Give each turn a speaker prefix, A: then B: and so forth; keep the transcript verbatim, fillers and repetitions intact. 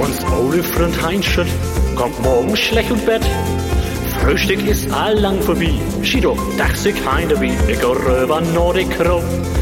A: Uns ole Freund Heinschütt kommt morgen schlecht und Bett. Frühstück ist allang vorbei. Schido, dach sich heim dabei. Ich geh rüber Nordic Crow.